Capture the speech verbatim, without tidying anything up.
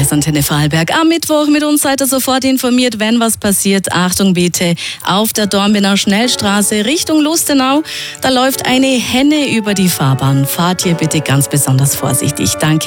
Verkehrsantenne Vorarlberg. Am Mittwoch mit uns seid ihr sofort informiert, wenn was passiert. Achtung bitte, auf der Dornbirner Schnellstraße Richtung Lustenau, da läuft eine Henne über die Fahrbahn. Fahrt hier bitte ganz besonders vorsichtig. Danke.